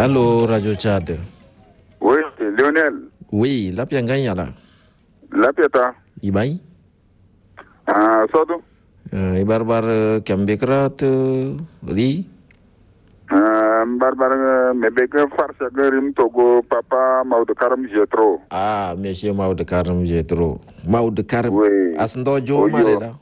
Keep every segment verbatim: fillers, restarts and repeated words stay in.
Allô, Radio Tchad. Oui, Lionel. Oui, la pia nganya la. La pieta. Ibai. Ah, sodo. Uh, ibarbar kambekrat li. Ah, barbar mebeke farsa gerim togo papa Maodo Karam Jetro. Ah, monsieur Maodo Karam Jetro. Maodo Karam. Oui. Asndo jo mareda.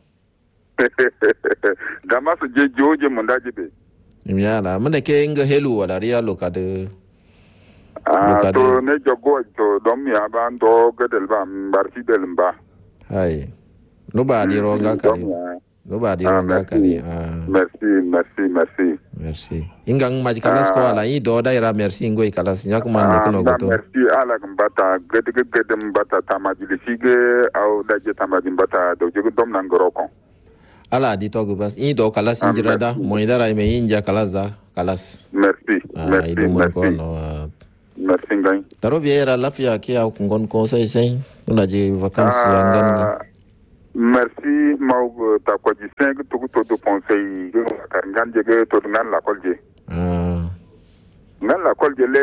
Dama su je joje mun daji be. Yala, mene ke nga helu wala ria lokade. Ah, to ne jogo to dom ya ban do gedel ba barsi del ba. Hai. No ba di ronga kali. No ba di ronga kali. Merci, merci, merci. Merci. Ingang maji kalas ko ala i do daira merci ngoi kalas nyak man ne kuno goto. Merci ala gambata gede gede mbata tamaji lisige au daje tamaji mbata do jogo dom nan goroko. Ala di togu bas i do kalas injirada mo idara me inja kalas da kalas. Merci. Merci. Merci. Merci ngai. Taro biera lafia ki au ngon ko sai sai. Una je vacances nganga. Merci mau ta ko ji cinq to to do conseil ka nganje ge to ngan la kolje. Ah. Ngan la kolje le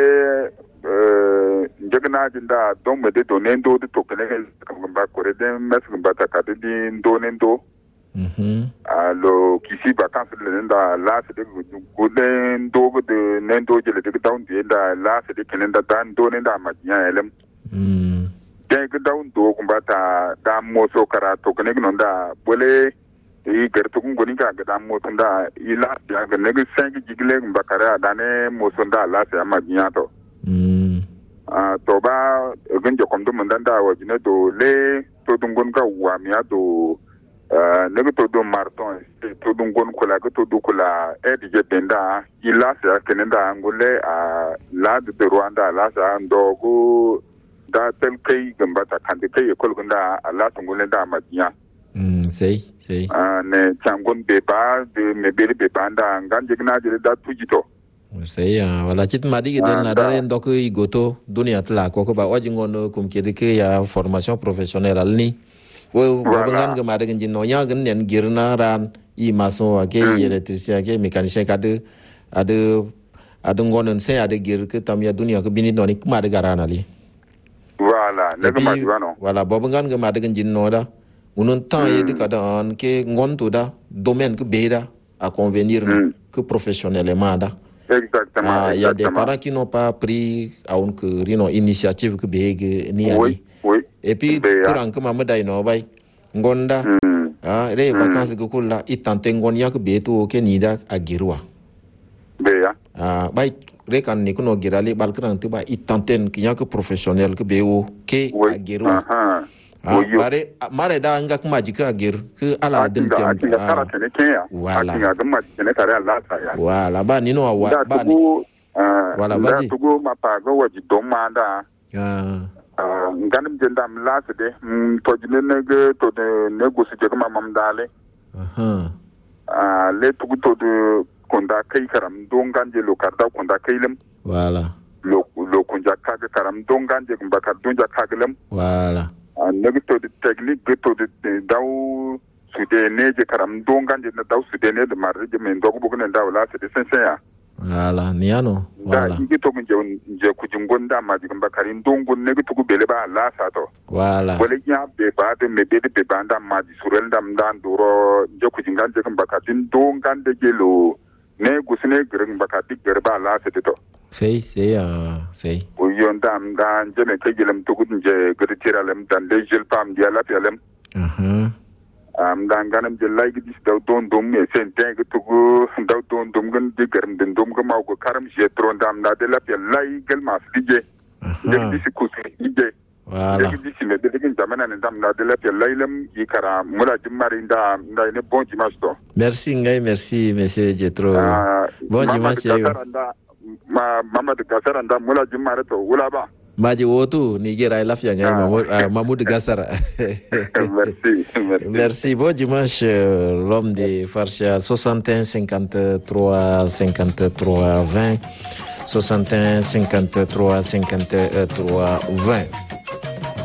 euh njegna jinda don me de to nendo de to kene ba ko re den mes ba ta ka de ndo nendo. Mhm. Alo kisi vacances le nda la se de go den do de nendo je le de down de nda la se de kene nda dan do nenda ma nya elem. Mm. Deng down do kumbata da moso kara to kene gnonda bole i gertu ngoni ka ga moto nda ila ya ga ne cinq jigle mbakara dane moso nda la se amagiya to. Mm. Ah to ba gunjo komdo mndanda wajine do le to dungon ka wa miya do Uh, ne to do marton to do ngon kula to do kula e di benda ila sa kenenda ngule a la de Rwanda la sa ndogo da tel kai gamba ta kande kai kol gunda ala ngule da majiya mm sei sei ah ne changon be ba de me be be banda nganje gna de da tujito sei ya wala chit madi de na dare ndoko igoto dunia tla ko ko ba waji ngono kum kede ke ya formation professionnelle alni wo babangan ga made ngin no nya gan nen girna ran i maso ake electricien ake mécanicien kade ade ade ngonon se ade gir ke tam ya dunia ko bini noni kuma de garana li voilà ne ga madi wano voilà babangan ga made ngin no da unon tan ye de kada an ke ngon to da domaine ke beda à convenir que professionnellement da exactement il y a des parents qui n'ont pas pris à une rino initiative que bege ni ali oui et puis kuran kuma madai no bai ngonda ah re vacances go kula itante ngonya ko beto ke nida agirwa be ya ah bai re kan ni kuno girali balkran tu ba itanten kinya ko professionnel ke bewo ke agirwa aha ah bare mare da nga kuma jika agir ke ala din tem ah wala kinga da ma ne kare Allah ta ya wala ba ni no wa ba ni wala ba ji tugo ma pa go waji do manda ah nganim jendam last de to jine ne to de negoci je ma mam dale aha ah le to to de konda kai karam don ganje lo karda konda kai lem wala lo lo kunja kaga karam don ganje mbakar don ja kaglem wala ah ne to de technique to de daw su de ne je karam don ganje na daw su de ne de marje men dogo bugun daw la se de sensen ya wala niano wala ngi to nje nje kujingon da ma digin bakarin dongon ne to bele ba la sa to wala wala nya be ba de me be de be banda ma di surel dam dan duro nje kujingan je kan bakatin dongan de gelo ne gusne girin bakati gerba la sa to sei sei ah sei o yon dam dan je me ke gelem to nje gritiralam dan de jel pam dia la pelem aha am dan ganam je lay gis daw don dom me sen teng to go daw don dom gan de garam den dom ga maw go karam je tron dam na de la pe lay gel mas dije de gis ko dije wala de gis me de gin jamana ne dam na de la pe lay lam yi kara mula jim mari nda nda ne bon dimanche to merci ngai merci monsieur Jetro bon dimanche ma mama de gasara nda mula jim mari to wula ba Maji wotu Nigeria lafiya ngai ah. Mahmoud Gassara. Merci, merci. Merci. Bon dimanche, l'homme de Farsia soixante et un cinquante-trois cinquante-trois vingt soixante et un cinquante-trois cinquante-trois vingt